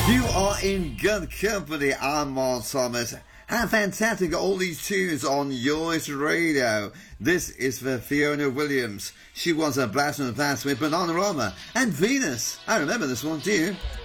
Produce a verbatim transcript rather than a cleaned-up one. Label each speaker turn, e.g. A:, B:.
A: You are in good company. I'm Mark Thomas. How fantastic are all these tunes on Yours Radio. This is for Fiona Williams. She was a blast from the past with Bananarama and Venus. I remember this one, do you?